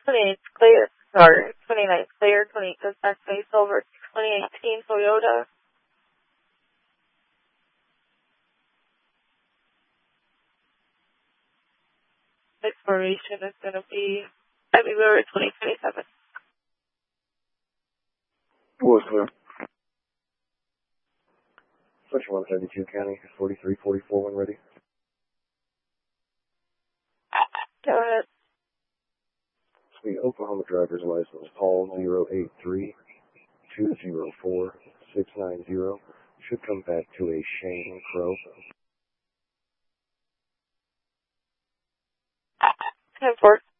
28 clear, sorry, 29 clear, 28 dispatch base over 2018 Toyota. Expiration is going to be February 2027. Was clear. Section 172 County, 4344 when ready. Go ahead. The Oklahoma driver's license, Paul 083-204-690, should come back to a Shane Crow. 10-4.